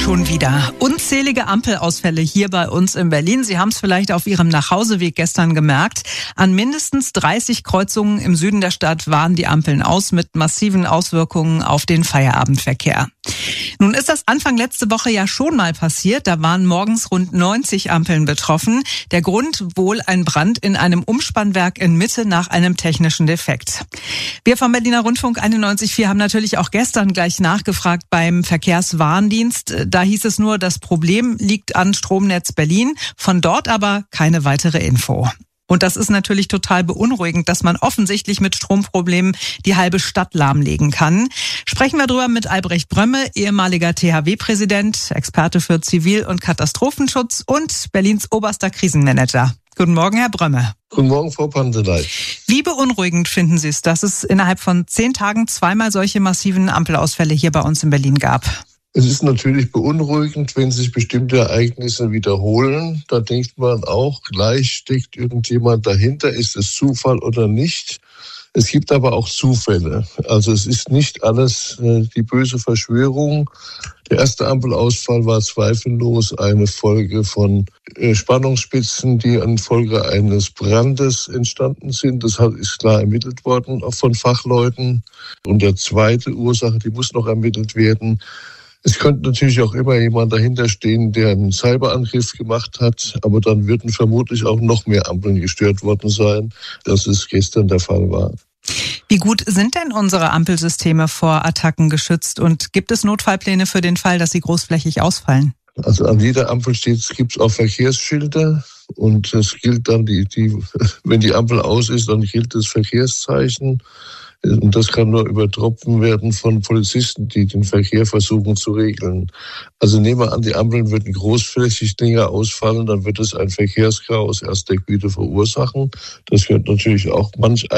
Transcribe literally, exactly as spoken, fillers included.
Schon wieder unzählige Ampelausfälle hier bei uns in Berlin. Sie haben es vielleicht auf Ihrem Nachhauseweg gestern gemerkt. An mindestens dreißig Kreuzungen im Süden der Stadt waren die Ampeln aus mit massiven Auswirkungen auf den Feierabendverkehr. Nun ist das Anfang letzte Woche ja schon mal passiert. Da waren morgens rund neunzig Ampeln betroffen. Der Grund wohl ein Brand in einem Umspannwerk in Mitte nach einem technischen Defekt. Wir vom Berliner Rundfunk einundneunzig Komma vier haben natürlich auch gestern gleich nachgefragt beim Verkehrswarndienst. Da hieß es nur, das Problem liegt an Stromnetz Berlin. Von dort aber keine weitere Info. Und das ist natürlich total beunruhigend, dass man offensichtlich mit Stromproblemen die halbe Stadt lahmlegen kann. Sprechen wir drüber mit Albrecht Brömme, ehemaliger T H W-Präsident, Experte für Zivil- und Katastrophenschutz und Berlins oberster Krisenmanager. Guten Morgen, Herr Brömme. Guten Morgen, Frau Panteleit. Wie beunruhigend finden Sie es, dass es innerhalb von zehn Tagen zweimal solche massiven Ampelausfälle hier bei uns in Berlin gab? Es ist natürlich beunruhigend, wenn sich bestimmte Ereignisse wiederholen. Da denkt man auch, gleich steckt irgendjemand dahinter. Ist es Zufall oder nicht? Es gibt aber auch Zufälle. Also es ist nicht alles äh, die böse Verschwörung. Der erste Ampelausfall war zweifellos eine Folge von äh, Spannungsspitzen, die an Folge eines Brandes entstanden sind. Das ist klar ermittelt worden, auch von Fachleuten. Und der zweite Ursache, die muss noch ermittelt werden. Es könnte natürlich auch immer jemand dahinter stehen, der einen Cyberangriff gemacht hat, aber dann würden vermutlich auch noch mehr Ampeln gestört worden sein, als es gestern der Fall war. Wie gut sind denn unsere Ampelsysteme vor Attacken geschützt und gibt es Notfallpläne für den Fall, dass sie großflächig ausfallen? Also an jeder Ampel gibt es auch Verkehrsschilder und es gilt dann, die, die, wenn die Ampel aus ist, dann gilt das Verkehrszeichen. Und das kann nur übertroffen werden von Polizisten, die den Verkehr versuchen zu regeln. Also nehmen wir an, die Ampeln würden großflächig länger ausfallen, dann wird es ein Verkehrschaos erster Güte verursachen. Das könnte natürlich auch manch